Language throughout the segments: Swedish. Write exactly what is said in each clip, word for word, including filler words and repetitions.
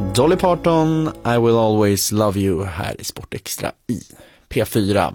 Dolly Parton, I will always love you här i Sportextra i P fyra.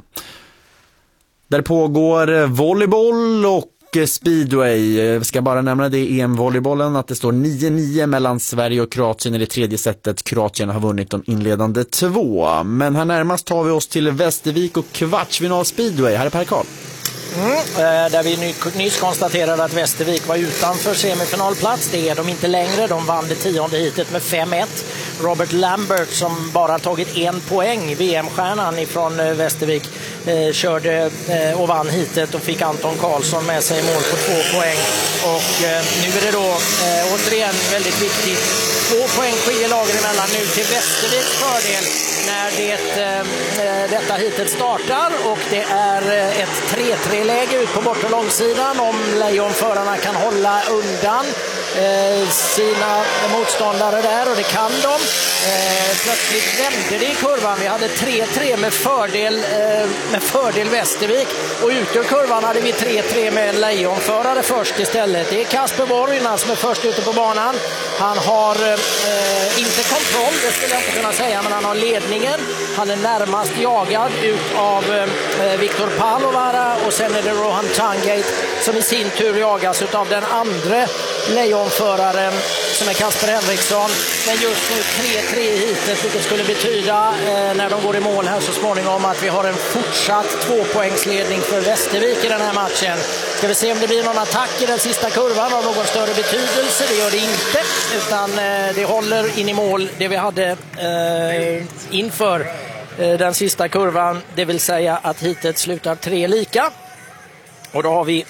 Där pågår volleyboll och speedway. Jag ska bara nämna det i E M-volleybollen att det står nio nio mellan Sverige och Kroatien i det tredje setet. Kroatien har vunnit de inledande två. Men här närmast tar vi oss till Västervik och kvartsfinal speedway. Här är Per Karl. Mm, där vi ny, nyss konstaterade att Västervik var utanför semifinalplats. Det är de inte längre. De vann det tionde hitet med fem ett. Robert Lambert, som bara tagit en poäng, V M-stjärnan ifrån Västervik, eh, körde eh, och vann hitet och fick Anton Karlsson med sig i mål på två poäng. Och eh, nu är det då eh, återigen väldigt viktigt. Två poäng skiljer lagen emellan nu till Västerviks fördel när det, eh, detta hitet startar, och det är ett tre tre-läge ut på bortre långsidan om lejonförarna kan hålla undan eh, sina motståndare där, och det kan de. Eh, plötsligt vände det i kurvan. Vi hade tre tre med fördel, eh, med fördel Västervik, och ut ur kurvan hade vi tre tre med en lejonförare först istället. Det är Kasper Borgna som är först ute på banan. Han har eh, inte kontroll, det skulle jag inte kunna säga, men han har ledningen. Han är närmast jagad ut av eh, Viktor Palovara, och sen är det Rohan Tangate som i sin tur jagas ut av den andra lejonföraren som är Kasper Henriksson. Men just nu tre tre i hitet, vilket skulle betyda eh, när de går i mål här så småningom att vi har en fortsatt tvåpoängsledning för Västervik i den här matchen. Ska vi se om det blir någon attack i den sista kurvan av någon större betydelse. Det gör det inte, utan eh, det håller in i mål det vi hade eh, inför eh, den sista kurvan, det vill säga att hitet slutar tre lika. Och då har vi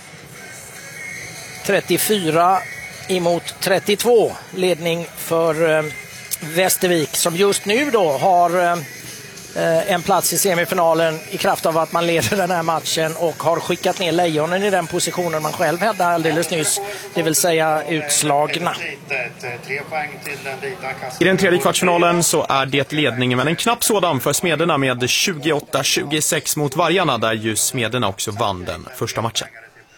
trettiofyra emot trettiotvå ledning för eh, Västervik, som just nu då har eh, en plats i semifinalen i kraft av att man leder den här matchen och har skickat ner lejonen i den positionen man själv hade alldeles nyss, det vill säga utslagna. I den tredje kvartsfinalen så är det ledningen, men en knapp sådan för Smederna med tjugoåtta tjugosex mot Vargarna, där ju Smederna också vann den första matchen.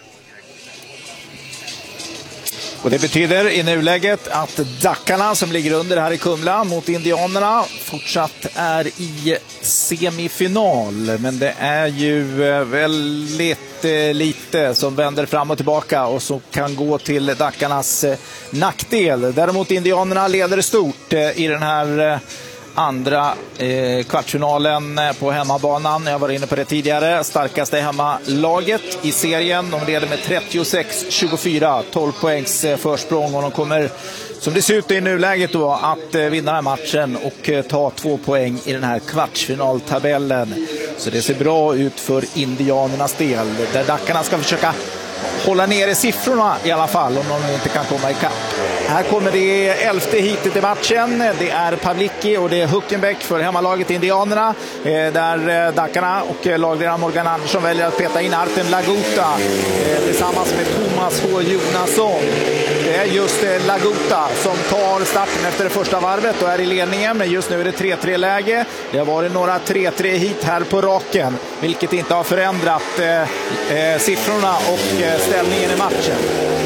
Och det betyder i nuläget att Dackarna, som ligger under här i Kumla mot Indianerna, fortsatt är i semifinal. Men det är ju väldigt lite som vänder fram och tillbaka och som kan gå till Dackarnas nackdel. Däremot Indianerna leder stort i den här andra eh, kvartsfinalen på hemmabanan. Jag var inne på det tidigare. Starkaste hemmalaget i serien. De leder med trettiosex tjugofyra, tolv poängs eh, försprång, och de kommer, som det ser ut i nuläget då, att eh, vinna den här matchen och eh, ta två poäng i den här kvartsfinaltabellen. Så det ser bra ut för Indianernas del, där Dackarna ska försöka hålla nere siffrorna i alla fall, om de inte kan komma ikapp. Här kommer det elfte hitet i matchen. Det är Pavlicki och det är Huckenbeck för hemmalaget Indianerna, där Dackarna och lagledaren Morgan Andersson väljer att peta in Artem Laguta tillsammans med Thomas H. Jonasson. Det är just Laguta som tar starten efter det första varvet och är i ledningen, men just nu är det tre tre-läge. Det har varit några tre tre hit här på raken, vilket inte har förändrat eh, siffrorna och eh, ställningen i matchen.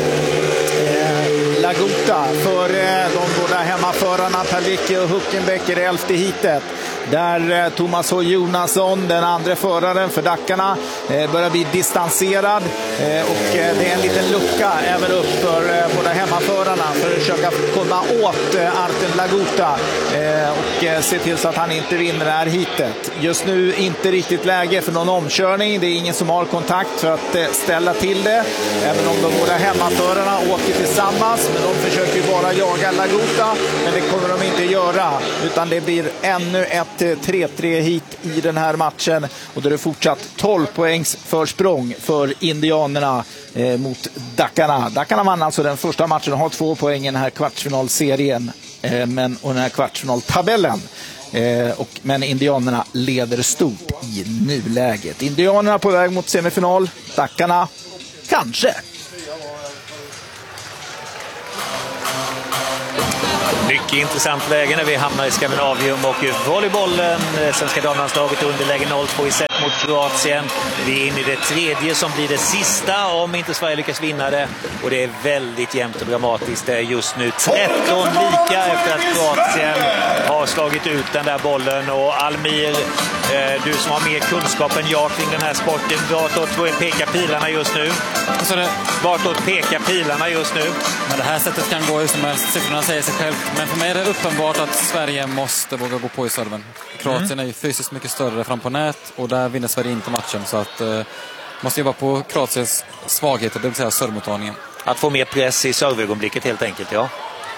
Eh, Laguta för eh, de båda hemmaförarna Pavlicki och Huckenbeck i det elfte hitet, där eh, Thomas H. Jonasson, den andra föraren för Dackarna, eh, börjar bli distanserad, eh, och eh, det är en liten lucka även upp för eh, båda hemmaförarna för att försöka komma åt eh, Artem Laguta eh, och eh, se till så att han inte vinner det här hitet. Just nu inte riktigt läge för någon omkörning. Det är ingen som har kontakt för att eh, ställa till det, även om de båda hemmaförarna åker tillsammans, men de försöker ju bara jaga Laguta, men det kommer de inte göra, utan det blir ännu ett tre tre hit i den här matchen, och då är det fortsatt tolv poängs försprång för Indianerna eh, mot Dackarna. Dackarna vann alltså den första matchen och har två poäng i den här kvartsfinalserien, eh, men, och den här kvartsfinaltabellen. Eh, och, men Indianerna leder stort i nuläget. Indianerna på väg mot semifinal, Dackarna kanske. Mycket intressant läge när vi hamnar i Skandinavium och volleybollen. Svenska damlandslaget underläge noll två i set mot Kroatien. Vi är inne i det tredje som blir det sista om inte Sverige lyckas vinna det. Och det är väldigt jämnt och dramatiskt. Det är just nu tretton lika efter att Kroatien har slagit ut den där bollen. Och Almir, du som har mer kunskap än jag kring den här sporten, vartåt pekar pilarna just nu? Så det... Vartåt pekar pilarna just nu? Men det här sättet kan gå hur som helst, siffrorna säger sig själv. Men för mig är det uppenbart att Sverige måste våga gå på i serven. Kroatien mm. är ju fysiskt mycket större fram på nät och där vinner Sverige inte matchen. Så att eh, måste jobba på Kroatiens svagheter, det vill säga servmottagningen. Att få mer press i serveögonblicket helt enkelt, ja.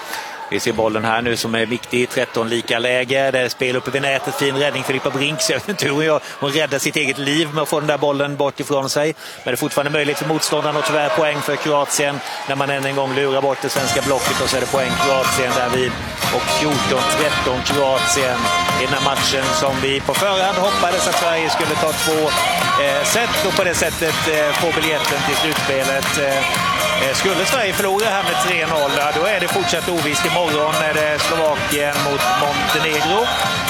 Vi ser bollen här nu som är viktig, tretton lika läge. Det är spel uppe vid nätet, fin räddning Filippa Brinks. Jag vet inte hur hon, hon räddar sitt eget liv med att få den där bollen bort ifrån sig. Men det är fortfarande möjligt för motståndaren och tyvärr poäng för Kroatien när man än en gång lurar bort det svenska blocket och så är det poäng Kroatien där vid. Och fjorton tretton Kroatien i den här matchen som vi på förhand hoppades att Sverige skulle ta två eh, set och på det sättet eh, få biljetten till slutspelet. Eh, Skulle Sverige förlora här med tre noll, då är det fortsatt ovisst. Imorgon är det Slovakien mot Montenegro.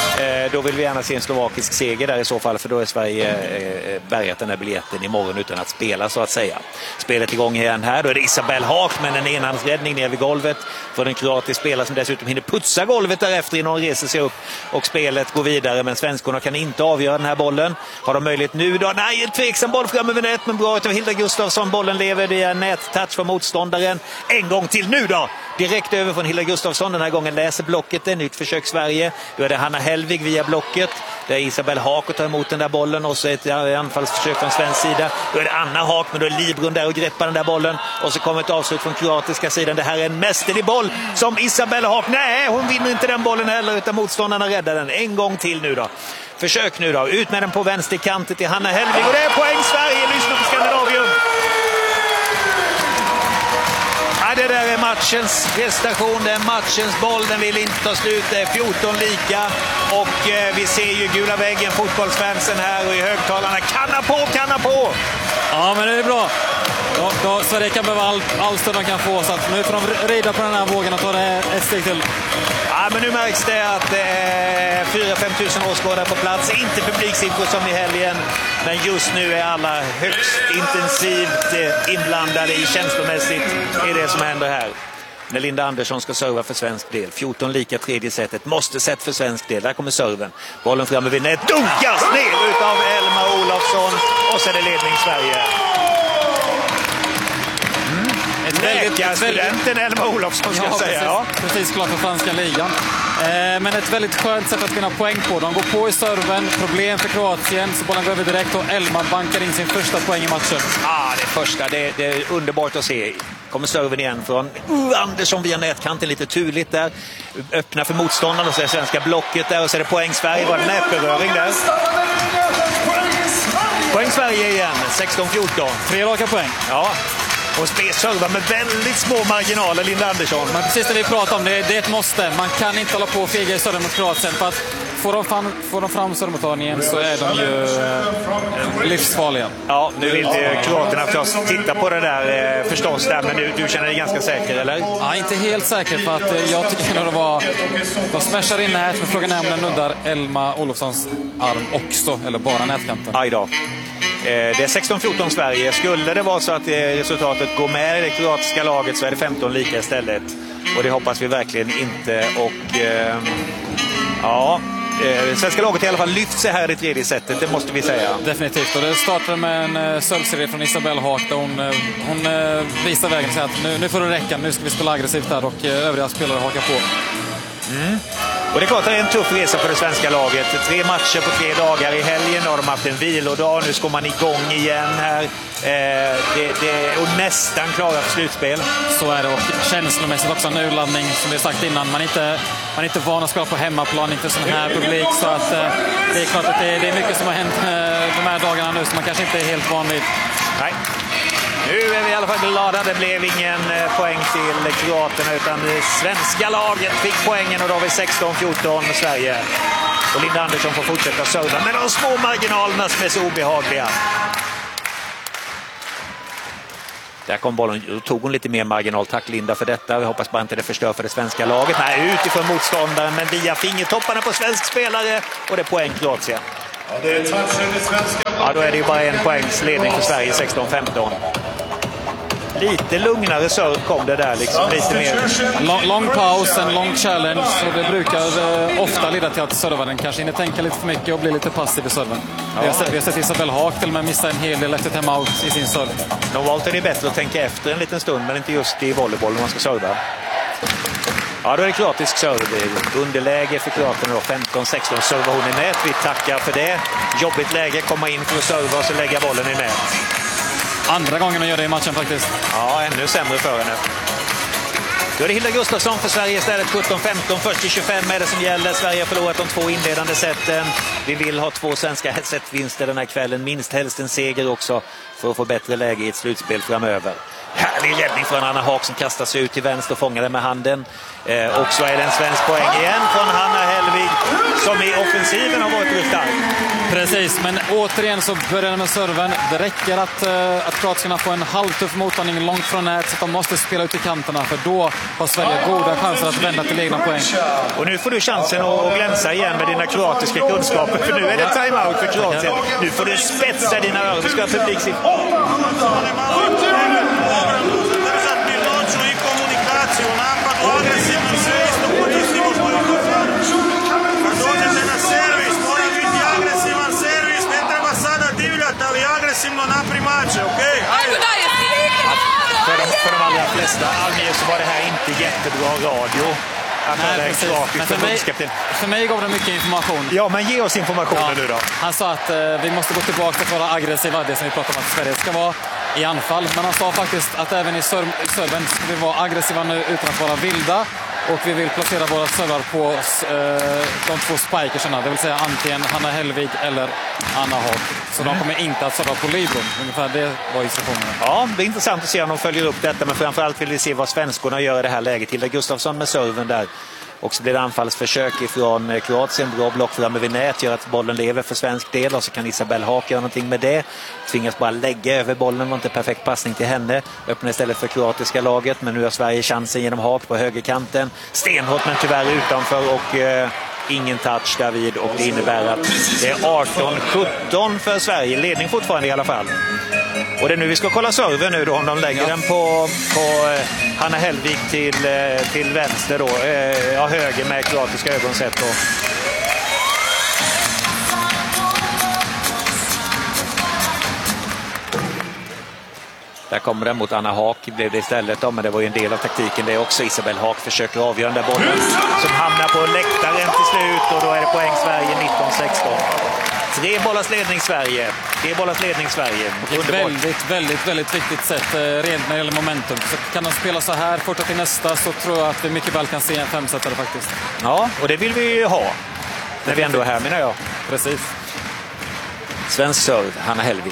Då vill vi gärna se en slovakisk seger där i så fall, för då är Sverige bärgat den här biljetten imorgon utan att spela så att säga. Spelet igång igen här, då är det Isabelle Haak med en enhandsräddning ner vid golvet för den kroatiska spelare som dessutom hinner putsa golvet därefter innan hon reser sig upp och spelet går vidare, men svenskorna kan inte avgöra den här bollen. Har de möjlighet nu då? Nej, en tveksam boll fram över nät, men bra utav Hilda Gustafsson. Bollen lever via nättouch för motståndaren. En gång till nu då! Direkt över från Hilda Gustafsson. Den här gången läser blocket. Det nytt försök Sverige. Då är det Hanna Hellvig via blocket. Det är Isabelle Haak och tar emot den där bollen. Och så ett anfallsförsök från svensk sida. Då är det Anna Haak, men då är Librun där och greppar den där bollen. Och så kommer ett avslut från kroatiska sidan. Det här är en mästerlig boll som Isabelle Haak. Nej, hon vinner inte den bollen heller, utan motståndarna räddar den. En gång till nu då. Försök nu då. Ut med den på vänsterkanten till Hanna Hellvig. Och det är poäng Sverige. Lyssna på Skandinavium. Ja, det där är matchens prestation, det är matchens boll, den vill inte ta slut, det är fjorton lika och eh, vi ser ju gula väggen, fotbollsfansen här och i högtalarna, kanna på, kanna på! Ja, men det är bra. Då, då, Sverige kan behöva all, all stöd de kan få, så att nu får de rida på den här vågen och ta det ett steg till. Ja, men nu märks det att det är fyra till fem tusen åskådare på plats. Inte publiksiffror som i helgen, men just nu är alla högst intensivt inblandade i känslomässigt i det som händer här. När Linda Andersson ska serva för svensk del. fjorton lika tredje setet. Måste sett för svensk del. Där kommer serven. Bollen framme vid nät. Dunkas ner utav Elma Olofsson. Och så är det ledning Sverige. Läkarstudenten Elma Olofsson ska ja, säga. Precis, ja, precis klart för franska ligan. Eh, men ett väldigt skönt sätt att vinna poäng på. De går på i serven, problem för Kroatien, så bollen går över direkt och Elma bankar in sin första poäng i matchen. Ja, ah, det första, det, det är underbart att se. Kommer serven igen från uh, Andersson via nätkanten, lite turligt där. Öppnar för motståndaren och så är svenska blocket där och så är det poäng Sverige. Var det nätberöring där? Poäng Sverige igen, sexton fjorton. Tre raka poäng. Ja. Och servar med väldigt små marginaler, Linda Andersson. Men precis det vi pratar om, det, det är ett måste. Man kan inte hålla på och fega i serven mot Kroatien. För att får de fram, får de fram servmottagningen så är de ju eh, livsfarliga. Ja, nu vill ju kroaterna förstås titta på det där eh, förstås där, men du, du känner dig ganska säker, eller? Ja, inte helt säker, för att eh, jag tycker att det var... De smashar in här, för frågan är om den nuddar Elma Olofssons arm också, eller bara nätkanten. Aj då. Det är sexton fjorton Sverige. Skulle det vara så att resultatet går med i det kroatiska laget så är det femton lika istället. Och det hoppas vi verkligen inte. Och eh, ja, eh, svenska laget i alla fall lyft sig här i tredje setet, det måste vi säga. Definitivt. Och det startar med en uh, servserie från Isabelle Haak där hon, uh, hon uh, visar vägen och säger att nu, nu får det räcka, nu ska vi spela aggressivt här och uh, övriga spelare hakar på. Mm. Och det är klart att det är en tuff resa för det svenska laget. Tre matcher på tre dagar. I helgen har de haft en vilodag. Nu ska man igång igen här. Eh, det, det, och nästan klara för slutspel. Så är det. Och känslomässigt också en urladdning, som vi sagt innan. Man är inte, man är inte van att spela på hemmaplan, inte sån här publik. Så att, eh, det är klart att det, det är mycket som har hänt eh, de här dagarna nu som man kanske inte är helt van vid. Nej. Nu är vi i alla fall glada. Det blev ingen poäng till kroaterna, utan det svenska laget fick poängen och då har vi sexton fjorton Sverige. Och Linda Andersson får fortsätta serva med de små marginalerna som är så obehagliga. Där kom bollen, då tog hon lite mer marginal. Tack Linda för detta. Vi hoppas bara inte det förstör för det svenska laget. Nej, utifrån motståndaren, men via fingertopparna på svensk spelare. Och det är poäng Kroatien. Ja, det är touchen i svenska. Ja, då är det ju bara en poängs ledning för Sverige, sexton femton. Lite lugnare serve kom det där, liksom. Lite mer. Lång, lång paus, en lång challenge. Så det brukar eh, ofta leda till att servaren kanske hinner tänka lite för mycket och blir lite passiv i serven. Ja. Vi har sett, vi har sett Isabelle Haak till och med missa en hel del efter timeout i sin serve. Normalt är det bättre att tänka efter en liten stund, men inte just i volleyboll när man ska serva. Ja, då är det kroatisk serve. Underläge för kroaterna då, femton sexton. Servar hon i nät. Vi tackar för det. Jobbigt läge, komma in för att serva och så lägga bollen i nät. Andra gången hon gör det i matchen faktiskt. Ja, ännu sämre för henne. Då är det Hilda Gustafsson för Sverige istället. sjutton femton, först till tjugofem är det som gäller. Sverige har förlorat de två inledande sätten. Vi vill ha två svenska setvinster den här kvällen. Minst helst en seger också för att få bättre läge i ett slutspel framöver. Härlig räddning från Anna Haak som kastar sig ut till vänster och fångar den med handen. Eh, och så är det en svensk poäng igen från Hanna Hellvig som i offensiven har varit stark. Precis, men återigen så börjar det med serven. Det räcker att, uh, att kroaterna får en halvtuff mottagning långt från nät så att de måste spela ut i kanterna för då har Sverige goda chanser att vända till egna poäng. Och nu får du chansen att glänsa igen med dina kroatiska kunskaper för nu är det timeout för Kroatien. Nu får du spetsa dina öron. Du ska ha publiksiffror. För de, för de allra flesta Almir så var det här inte jättebra radio. Nej, precis. Men för, mig, för mig gav det mycket information. Ja, men ge oss informationen ja, nu då. Han sa att eh, vi måste gå tillbaka till att vara aggressiva, det som vi pratade om att Sverige ska vara i anfall. Men han sa faktiskt att även i serven ska vi vara aggressiva nu utan att vara vilda. Och vi vill placera våra servar på eh, de två spikersarna, det vill säga antingen Hanna Hellvig eller Anna Haak. Så mm. de kommer inte att serva på libron. Ungefär det var instruktionerna. Ja, det är intressant att se om de följer upp detta. Men framförallt vill vi se vad svenskorna gör i det här läget. Hilda Gustafsson med serven där. Och så blir det anfallsförsök ifrån Kroatien. Bra block framme vid nät. Gör att bollen lever för svensk del. Och så kan Isabelle Haak göra någonting med det. Tvingas bara lägga över bollen. Var inte perfekt passning till henne. Öppnar istället för kroatiska laget. Men nu har Sverige chansen genom Haak på högerkanten. Stenhårt men tyvärr utanför. Och eh, ingen touch David. Och det innebär att det är arton sjutton för Sverige. Ledning fortfarande i alla fall. Och det är nu vi ska kolla serven nu då, om de lägger ja. den på, på eh, Hanna Hellvig till, eh, till vänster då, eh, ja, höger med kroatiska ögonsätt då. Där kommer den mot Anna Haak, blev det istället då, men det var ju en del av taktiken det också. Isabelle Haak försöker avgöra den där bollen som hamnar på läktaren till slut och då är det poäng Sverige nitton sexton. Tre bollars ledning Sverige. Tre bollars ledning Sverige. Ett väldigt, väldigt, väldigt viktigt sätt rent när det gäller momentum. Så kan de spela så här fortare till nästa så tror jag att vi mycket väl kan se en femsättare faktiskt. Ja, och det vill vi ju ha. När vi ändå är här, menar jag. Precis. Svensk serve, Hanna Hellvig.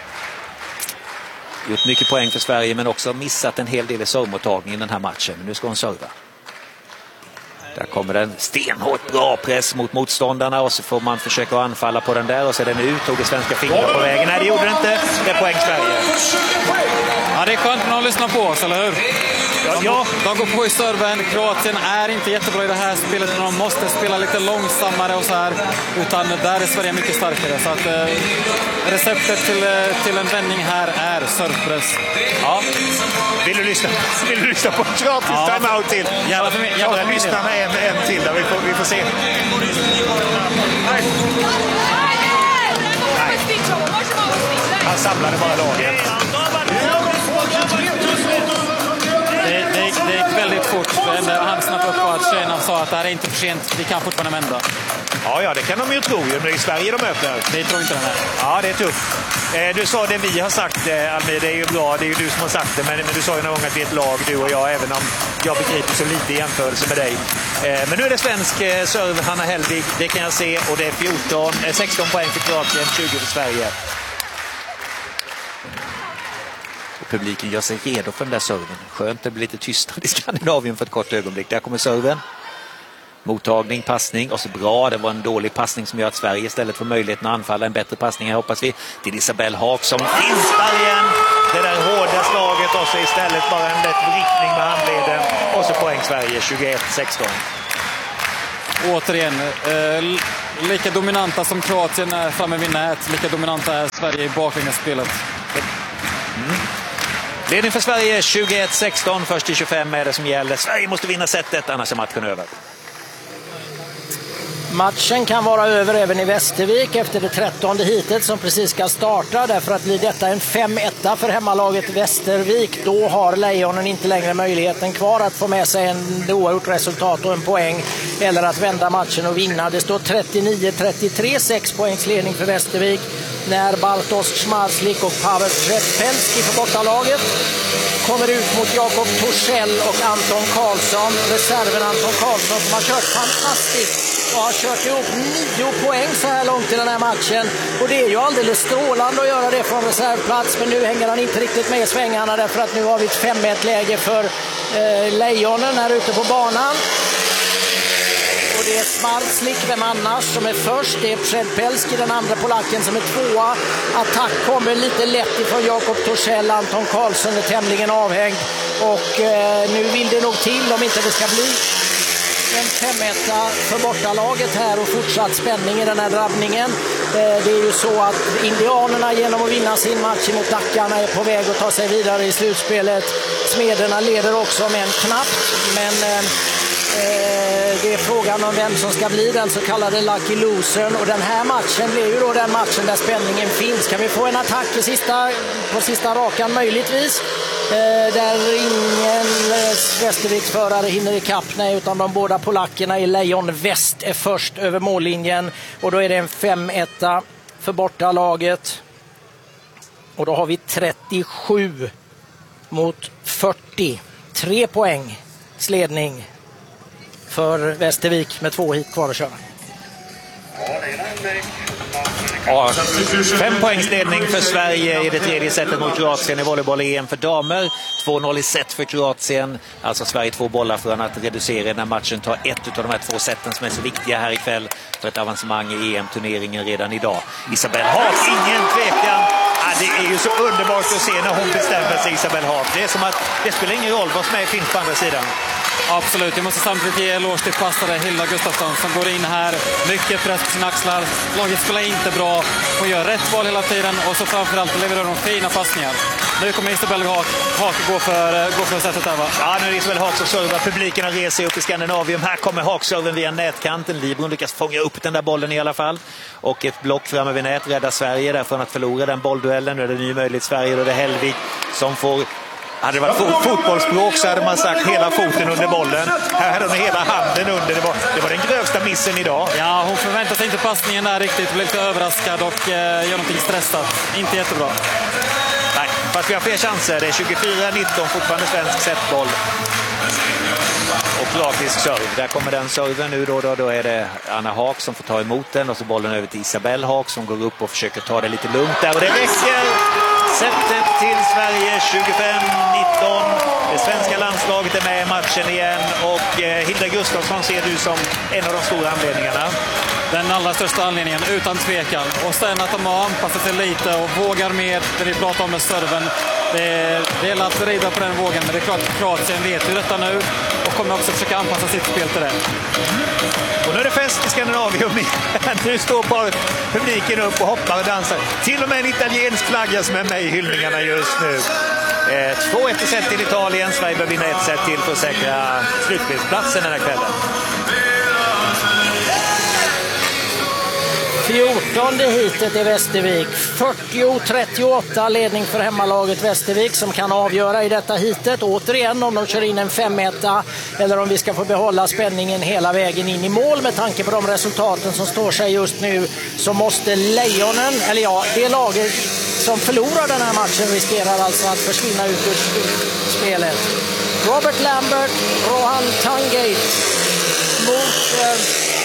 Gjort mycket poäng för Sverige men också missat en hel del i servemottagningen i den här matchen. Men nu ska hon serva. Där kommer den stenhårt bra press mot motståndarna och så får man försöka anfalla på den där och så är den ut. Tog det svenska fingrar på vägen. Nej, det gjorde det inte. Det är poäng Sverige. Ja, det är skönt när de lyssnar på oss, eller hur? Ja, de, ja. de går på i serven. Kroatien är inte jättebra i det här spelet. De måste spela lite långsammare och så här. Utan där är Sverige mycket starkare. Så att eh, receptet till, eh, till en vändning här är servpress. Ja. Vill du lyssna, vill du lyssna på Kroatisk ja. timeout till? Jävla för mig. Ja, lyssna med en, en till där. Vi får, vi får se. Nej. Han samlade bara laget. Det, det, gick, det gick väldigt fort. Han snappade upp på att tjejerna sa att det här är inte för sent. Vi kan fortfarande vända. Ja, ja, det kan de ju tro. Men det är Sverige de möter. Det tror inte den här. Ja, det är tufft. Eh, du sa det vi har sagt, eh, Almir. Det är ju bra. Det är ju du som har sagt det. Men, men du sa ju någon gång att vi är ett lag, du och jag. Även om jag begriper så lite i jämförelse med dig. Eh, men nu är det svensk eh, serve, Hanna Hellvig. Det kan jag se. Och det är fjorton, eh, sexton poäng för Kroatien, tjugo för Sverige. Publiken gör sig redo för den där serven. Skönt, det blir lite tystare i Skandinavien för ett kort ögonblick. Där kommer serven. Mottagning, passning och så bra. Det var en dålig passning som gör att Sverige istället får möjligheten att anfalla en bättre passning. Här hoppas vi till Isabelle Haak som fintar igen. Det där hårda slaget tar sig istället bara en lätt vrickning med handleden. Och så poäng Sverige, tjugoett sexton. Återigen, eh, lika dominanta som Kroatien är framme vid nät, lika dominanta är Sverige i baklängespelet. Mm. Ledning för Sverige, tjugoett sexton. Först i tjugofem är det som gäller. Sverige måste vinna setet, annars är matchen över. Matchen kan vara över även i Västervik efter det trettonde hitet som precis ska starta. Därför att blir detta en fem ett för hemmalaget Västervik, då har Lejonen inte längre möjligheten kvar att få med sig en oavgjort resultat och en poäng eller att vända matchen och vinna. Det står trettionio trettiotre, sex poängs ledning för Västervik när Bartosz Schmarslik och Pavel Trepelski för bortalaget kommer ut mot Jakob Torssell och Anton Karlsson. Reserven Anton Karlsson som har kört fantastiskt och har kört ihop nio poäng så här långt i den här matchen. Och det är ju alldeles strålande att göra det från reservplats, men nu hänger han inte riktigt med i svängarna därför att nu har vi ett fem ett läge för eh, Lejonen här ute på banan. Och det är Schmarslik, vem annars, som är först. Det är Trepelski, den andra polacken, som är tvåa. Attack kommer lite lätt ifrån Jakob Torssell. Anton Karlsson är tämligen avhängd. Och eh, nu vill det nog till om inte det ska bli en fem ett för bortalaget här och fortsatt spänning i den här drabbningen. Eh, det är ju så att indianerna genom att vinna sin match mot dackarna är på väg att ta sig vidare i slutspelet. Smederna leder också med en knappt, men... Eh, det är frågan om vem som ska bli den så kallade lucky losern, och den här matchen blir ju då den matchen där spänningen finns. Kan vi få en attack i sista, på sista rakan möjligtvis, där ingen Västerviksförare hinner i kapp, nej, utan de båda polackerna i Lejon Väst är först över mållinjen, och då är det en fem ett för bortalaget, och då har vi trettiosju mot fyrtio, tre poäng sledning för Västervik med två hit kvar att köra. Ja, fem poängs ledning för Sverige i det tredje setet mot Kroatien i volleyboll-E M för damer. två noll i set för Kroatien. Alltså Sverige två bollar från att reducera den här matchen. Ta ett av de här två seten som är så viktiga här ikväll för ett avancemang i E M-turneringen redan idag. Isabelle Haak, ingen tvekan. Ja, det är ju så underbart att se när hon bestämmer sig, Isabelle Haak. Det är som att det spelar ingen roll vad som är finns på andra sidan. Absolut, jag måste samtidigt ge eloge till passare Hilda Gustafsson som går in här, mycket press på sina axlar. Laget spelar inte bra, hon gör rätt val hela tiden och så framförallt levererar de fina passningar. Nu kommer Isabelle Haak, Haak gå för, gå för sättet där, va? Ja, nu är Isabelle Haak som servar. Publiken har rest sig upp i Skandinavium. Här kommer Haak-serven via nätkanten. Libron lyckas fånga upp den där bollen i alla fall. Och ett block framme vid nät räddar Sverige därför att förlora den bollduellen. Nu är det ny möjlighet Sverige, då det är Hellvik som får... Hade det varit fot- fotbollsspråk så hade man sagt hela foten under bollen. Här hade hon hela handen under. Det var, det var den grövsta missen idag. Ja, hon förväntar sig inte passningen där riktigt. Blev lite överraskad och eh, gör någonting stressat. Inte jättebra. Nej, fast vi har fler chanser. Det är tjugofyra nitton, fortfarande svensk setboll. Och kroatisk serve. Där kommer den serven nu då, då. Då är det Anna Haak som får ta emot den. Och så bollen över till Isabelle Haak som går upp och försöker ta det lite lugnt där. Och det räcker! Sättet till Sverige, tjugofem nitton. Det svenska landslaget är med i matchen igen. Och eh, Hilda Gustafsson ser du som en av de stora anledningarna. Den allra största anledningen, utan tvekan. Och sen att de har anpassat sig lite och vågar med det vi pratar om med serven. Det, det gäller att rida på den vågen, men det är klart att Kroatien vet ju detta nu och kommer också försöka anpassa sitt spel till det. Och nu är det fest i Skandinavium. Nu står bara publiken upp och hoppar och dansar. Till och med en italiensk flagga som är med i hyllningarna just nu. Eh, två ett set till Italien. Sverige bör vinna ett set till för att säkra slutspelsplatsen den här kvällen. fjortonde hitet i Västervik. fyrtio trettioåtta ledning för hemmalaget Västervik som kan avgöra i detta hitet. Återigen om de kör in en fem ett eller om vi ska få behålla spänningen hela vägen in i mål. Med tanke på de resultaten som står sig just nu så måste Lejonen, eller ja, det laget som förlorar den här matchen riskerar alltså att försvinna ut ur spelet. Robert Lambert, Rohan Tangate mot... Eh,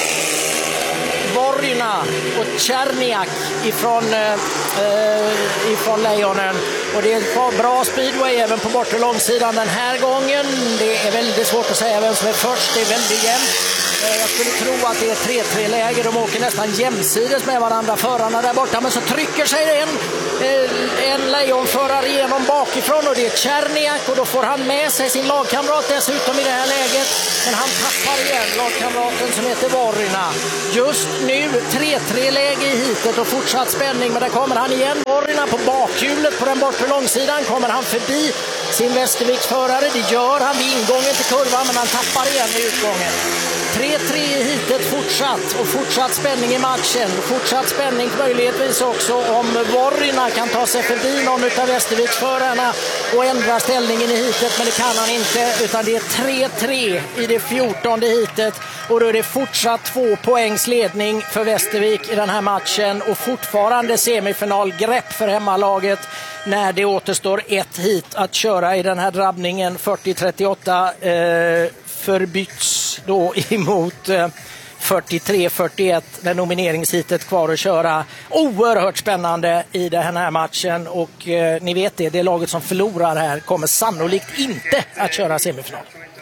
Borgna och Czerniak ifrån, eh, ifrån Lejonen. Och det är bra speedway även på bortre långsidan den här gången. Det är väldigt svårt att säga vem som är först. Det är väldigt jämnt. Jag skulle tro att det är tre tre läge. De åker nästan jämsides med varandra, förarna där borta. Men så trycker sig en, en lejonförare igenom bakifrån och det är Czerniak. Och då får han med sig sin lagkamrat dessutom i det här läget. Men han tappar igen lagkamraten som heter Vorryna. Just nu tre tre läge i hitet och fortsatt spänning. Men där kommer han igen. Vorryna på bakhjulet på den bortre långsidan. Kommer han förbi sin Västerviksförare. Det gör han vid ingången till kurvan, men han tappar igen i utgången. tre tre i hitet fortsatt och fortsatt spänning i matchen. Fortsatt spänning möjligtvis också om Vorryna kan ta sig förbi någon av Västerviksförarna och ändra ställningen i hitet, men det kan han inte, utan det är tre tre i det fjortonde hitet och då är det fortsatt två poängs ledning för Västervik i den här matchen och fortfarande semifinalgrepp för hemmalaget när det återstår ett hit att köra i den här drabbningen. fyrtio trettioåtta eh, förbyts då emot eh, fyrtiotre fyrtioett när nomineringshitet kvar att köra. Oerhört spännande i den här matchen och eh, ni vet det, det laget som förlorar här kommer sannolikt inte att köra semifinal.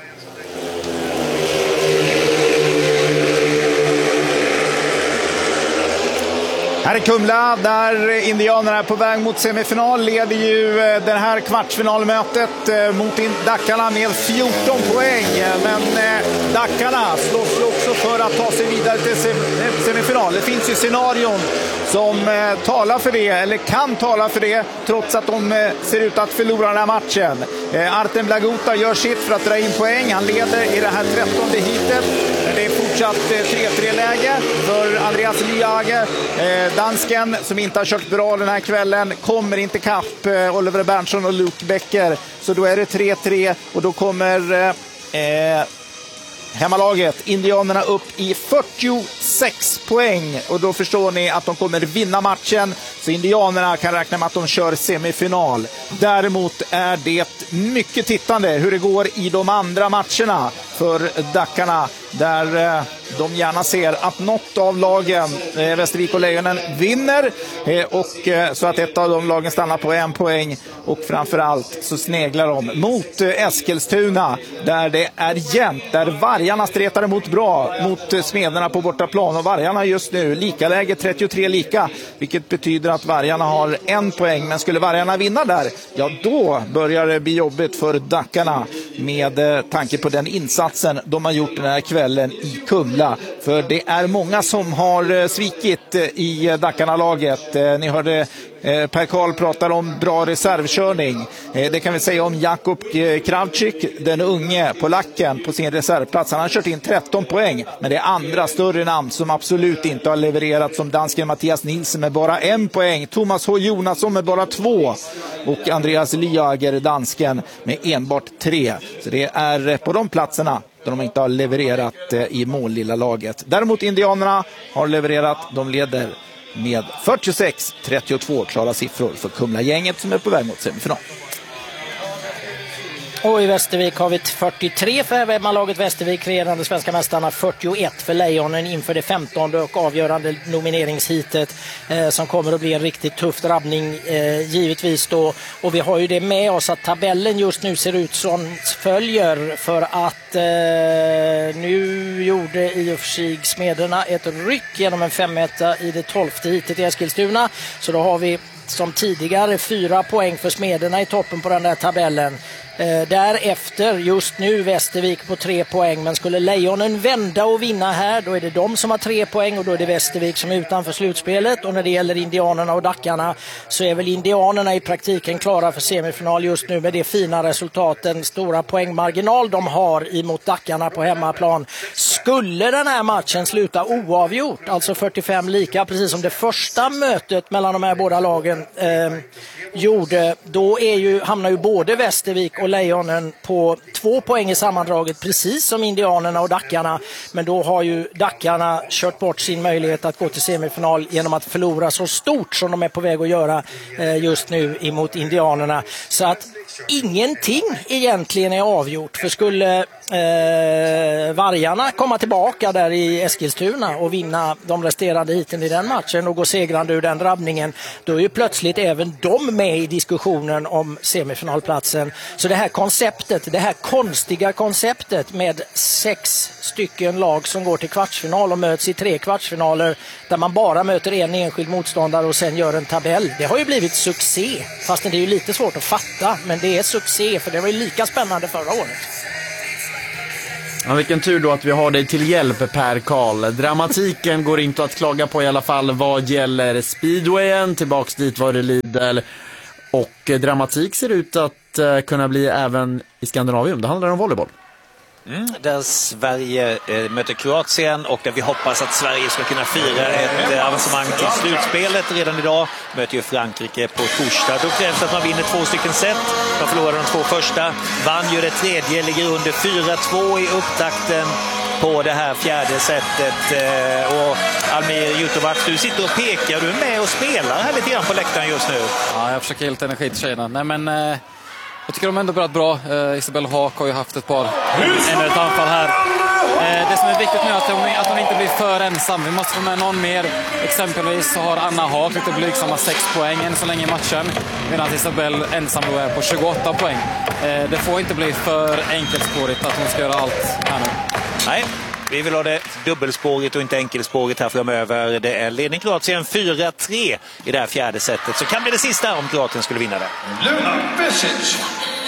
Här i Kumla, där indianerna är på väg mot semifinal, leder ju det här kvartsfinalmötet mot Dackarna med fjorton poäng. Men Dackarna slåss också för att ta sig vidare till semifinal. Det finns ju scenarion som talar för det, eller kan tala för det, trots att de ser ut att förlora den här matchen. Artem Blaguta gör sitt för att dra in poäng. Han leder i det här trettonde hitet. Det är fortsatt tre tre läge för Andreas Liager. Dansken som inte har kört bra den här kvällen kommer inte kapp Oliver Berntsson och Luke Becker. Så då är det tre tre och då kommer eh, hemmalaget, indianerna, upp i fyrtiosex poäng. Och då förstår ni att de kommer vinna matchen. Så indianerna kan räkna med att de kör semifinal. Däremot är det mycket tittande hur det går i de andra matcherna för Dackarna. Där eh, de gärna ser att något av lagen, eh, Västervik och Lejonen, vinner. Eh, och eh, så att ett av de lagen stannar på en poäng. Och framförallt så sneglar de mot eh, Eskilstuna. Där det är jämnt. Där Vargarna stretar emot bra mot eh, Smederna på bortaplan. Och Vargarna just nu lika läge trettiotre lika. Vilket betyder att Vargarna har en poäng. Men skulle Vargarna vinna där, ja då börjar det bli jobbigt för Dackarna. Med eh, tanke på den insatsen de har gjort den här kvällen i Kumla. För det är många som har eh, svikit eh, i Dackarna-laget. Eh, ni hörde eh, Per Karl pratar om bra reservkörning. Eh, det kan vi säga om Jakub eh, Kravczyk, den unge polacken på sin reservplats. Han har kört in tretton poäng, men det är andra större namn som absolut inte har levererat, som dansken Mattias Nilsson med bara en poäng, Thomas H. Jonasson med bara två och Andreas Liager, dansken, med enbart tre. Så det är på de platserna där de inte har levererat i mållilla laget. Däremot indianerna har levererat, de leder med fyrtiosex trettiotvå, klara siffror för Kumla-gänget som är på väg mot semifinal. Och i Västervik har vi fyrtiotre för hemmalaget Västervik, regerande svenska mästarna, fyrtioett för Lejonen inför det femtonde och avgörande nomineringshitet eh, som kommer att bli en riktigt tuff drabbning eh, givetvis då. Och vi har ju det med oss att tabellen just nu ser ut som följer, för att eh, nu gjorde i och för sig Smederna ett ryck genom en femetta i det tolfte hitet i Eskilstuna. Så då har vi som tidigare fyra poäng för Smederna i toppen på den där tabellen. Eh, därefter just nu Västervik på tre poäng, men skulle Lejonen vända och vinna här, då är det de som har tre poäng och då är det Västervik som är utanför slutspelet. Och när det gäller indianerna och Dackarna så är väl indianerna i praktiken klara för semifinal just nu med det fina resultaten, stora poängmarginal de har emot Dackarna på hemmaplan. Skulle den här matchen sluta oavgjort, alltså fyrtiofem lika, precis som det första mötet mellan de här båda lagen eh, gjorde, då är ju, hamnar ju både Västervik och Lejonen på två poäng i sammandraget, precis som indianerna och Dackarna. Men då har ju Dackarna kört bort sin möjlighet att gå till semifinal genom att förlora så stort som de är på väg att göra eh, just nu emot indianerna. Så att ingenting egentligen är avgjort. För skulle eh, Vargarna komma tillbaka där i Eskilstuna och vinna de resterande hiten i den matchen och gå segrande ur den drabbningen, då är ju plötsligt även de med i diskussionen om semifinalplatsen. Så det här konceptet, det här konstiga konceptet med sex stycken lag som går till kvartsfinal och möts i tre kvartsfinaler där man bara möter en enskild motståndare och sen gör en tabell. Det har ju blivit succé, fast det är ju lite svårt att fatta, men det är succé för det var ju lika spännande förra året. Ja, vilken tur då att vi har dig till hjälp, Per Karl. Dramatiken går inte att klaga på i alla fall vad gäller speedwayen, tillbaks dit var det Lidl. Och dramatik ser ut att uh, kunna bli även i Skandinavium. Det handlar om volleyboll. Mm, där Sverige eh, möter Kroatien och där vi hoppas att Sverige ska kunna fira ett eh, avancemang till slutspelet redan idag. Möter ju Frankrike på torsdag. Då krävs att man vinner två stycken set. Man förlorade de två första, vann ju det tredje, ligger under fyra två i upptakten på det här fjärde setet. Eh, och Almir Jutovac, du sitter och pekar, du är med och spelar här lite grann på läktaren just nu. Ja, jag försöker helt energi till tjejerna. Nej, men... Eh... Jag tycker de ändå börjat bra. Eh, Isabelle Haak har ju haft ett par ännu ett anfall här. Eh, det som är viktigt nu är att hon, att hon inte blir för ensam. Vi måste få med någon mer. Exempelvis så har Anna Haak lite blygsamma sex poäng än så länge i matchen. Medan Isabelle ensam då är på tjugoåtta poäng. Eh, det får inte bli för enkelspårigt att hon ska göra allt här nu. Nej. Vi vill ha det dubbelspårigt och inte enkelspårigt här framöver. Det är ledning Kroatien fyra tre i det här fjärde setet. Så kan bli det sista om Kroatien skulle vinna det.